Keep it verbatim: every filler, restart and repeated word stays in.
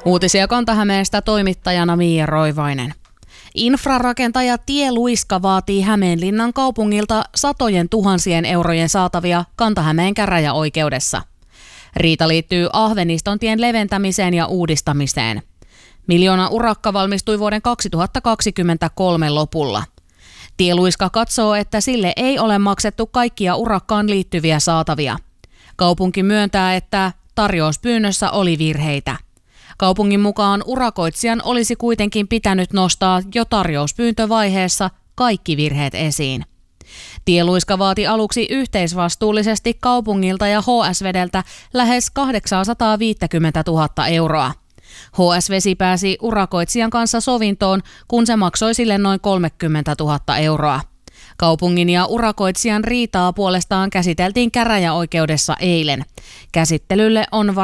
Uutisia Kanta-Hämeestä toimittajana Miia Roivainen. Infrarakentaja Tieluiska vaatii Hämeenlinnan kaupungilta satojen tuhansien eurojen saatavia Kanta-Hämeen käräjäoikeudessa. Riita liittyy Ahvenistontien leventämiseen ja uudistamiseen. Miljoona urakka valmistui vuoden kaksituhattakaksikymmentäkolme lopulla. Tieluiska katsoo, että sille ei ole maksettu kaikkia urakkaan liittyviä saatavia. Kaupunki myöntää, että tarjouspyynnössä oli virheitä. Kaupungin mukaan urakoitsijan olisi kuitenkin pitänyt nostaa jo tarjouspyyntövaiheessa kaikki virheet esiin. Tieluiska vaati aluksi yhteisvastuullisesti kaupungilta ja H S-vedeltä lähes kahdeksansataaviisikymmentätuhatta euroa. H S-vesi pääsi urakoitsijan kanssa sovintoon, kun se maksoi sille noin kolmekymmentätuhatta euroa. Kaupungin ja urakoitsijan riitaa puolestaan käsiteltiin käräjäoikeudessa eilen. Käsittelylle on var-